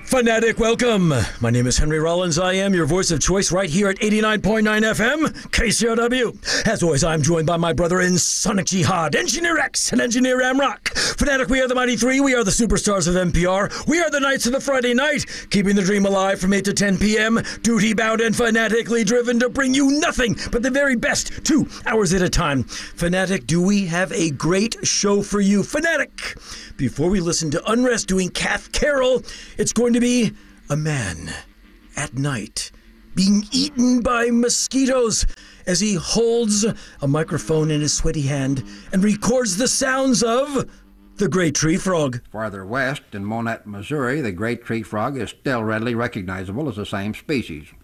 Fanatic, welcome. My name is Henry Rollins. I am your voice of choice right here at 89.9 FM, KCRW. As always, I'm joined by my brother in Sonic Jihad, Engineer X and Engineer Amrock. Fanatic, we are the Mighty Three. We are the superstars of NPR. We are the Knights of the Friday Night, keeping the dream alive from 8 to 10 p.m., duty-bound and fanatically driven to bring you nothing but the very best 2 hours at a time. Fanatic, do we have a great show for you? Fanatic, before we listen to Unrest doing Kath Carroll, it's going to be a man at night being eaten by mosquitoes as he holds a microphone in his sweaty hand and records the sounds of the great tree frog. Farther west in Monette, Missouri, the great tree frog is still readily recognizable as the same species.